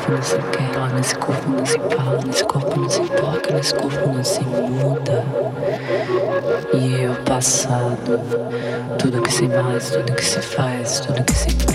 corpo não se quer, nesse corpo não se fala, nesse corpo não se toca, nesse corpo não se muda. E eu passado, tudo que se mais, tudo que se faz, tudo que se